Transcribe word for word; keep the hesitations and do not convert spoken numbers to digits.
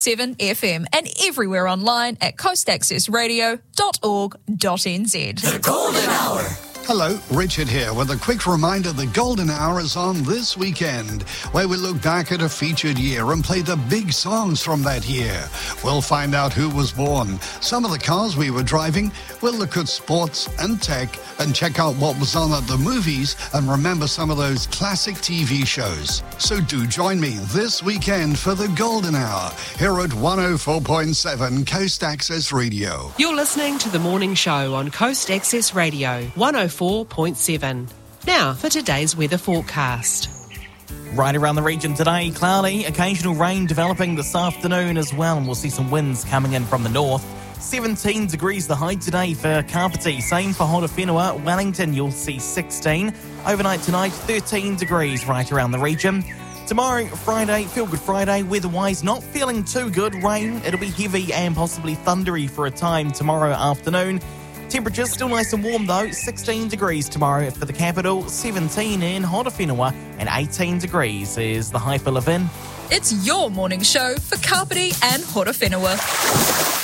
seven F M and everywhere online at coast access radio dot org dot n z. The Golden Hour. Hello, Richard here with a quick reminder the Golden Hour is on this weekend, where we look back at a featured year and play the big songs from that year. We'll find out who was born, some of the cars we were driving, we'll look at sports and tech and check out what was on at the movies and remember some of those classic T V shows. So do join me this weekend for the Golden Hour here at one oh four point seven Coast Access Radio. You're listening to The Morning Show on Coast Access Radio, one oh four point seven. Now for today's weather forecast. Right around the region today, cloudy, occasional rain developing this afternoon as well, and we'll see some winds coming in from the north. seventeen degrees the high today for Kapiti, same for Horowhenua. Wellington, you'll see sixteen. Overnight tonight, thirteen degrees right around the region. Tomorrow, Friday, Feel Good Friday, weather-wise not feeling too good. Rain, it'll be heavy and possibly thundery for a time tomorrow afternoon. Temperatures still nice and warm though, sixteen degrees tomorrow for the capital, seventeen in Horowhenua, and eighteen degrees is the high for Levin. It's your morning show for Kapiti and Horowhenua.